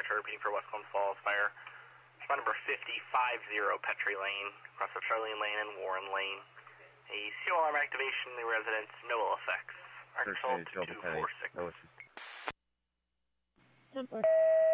Fire Truck repeating for West Glens Falls Fire. Spot number 5050 Petrie Lane, across of Charlene Lane and Warren Lane. A CO alarm activation in the residence, no ill effects. Arkansas 2246.